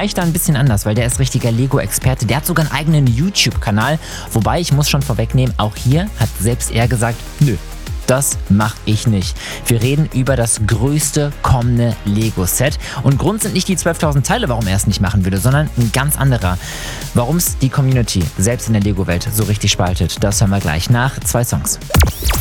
Streich da ein bisschen anders, weil der ist richtiger Lego-Experte. Der hat sogar einen eigenen YouTube-Kanal. Wobei, ich muss schon vorwegnehmen, auch hier hat selbst er gesagt, nö, das mache ich nicht. Wir reden über das größte kommende Lego-Set. Und Grund sind nicht die 12.000 Teile, warum er es nicht machen würde, sondern ein ganz anderer. Warum es die Community selbst in der Lego-Welt so richtig spaltet, das hören wir gleich nach 2 Songs.